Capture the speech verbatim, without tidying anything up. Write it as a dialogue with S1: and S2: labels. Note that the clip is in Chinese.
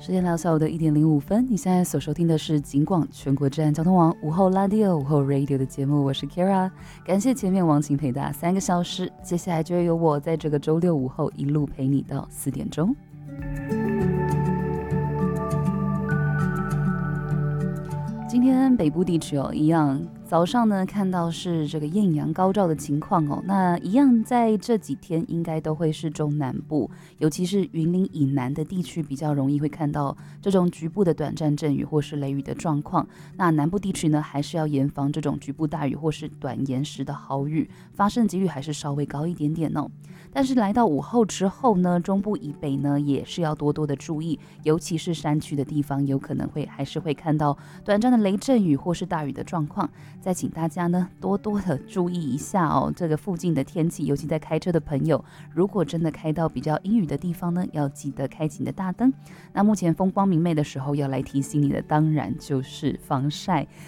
S1: 时间来到下午的一点零五分，你现在所收听的是警广全国治安交通网午后 Radio 午后 Radio 的节目，我是 Kara， 感谢前面王晴陪大家三个小时，接下来就会由我在这个周六午后一路陪你到四点钟。今天北部地区哦，一样早上呢看到是这个艳阳高照的情况哦，那一样在这几天应该都会是中南部，尤其是云林以南的地区比较容易会看到这种局部的短暂阵雨或是雷雨的状况。那南部地区呢，还是要严防这种局部大雨或是短延时的豪雨，发生几率还是稍微高一点点哦。但是来到午后之后呢，中部以北呢也是要多多的注意，尤其是山区的地方，有可能会还是会看到短暂的雷阵雨或是大雨的状况。再请大家呢多多的注意一下哦，这个附近的天气，尤其在开车的朋友，如果真的开到比较阴雨的地方呢，要记得开启你的大灯。那目前风光明媚的时候，要来提醒你的，当然就是防晒。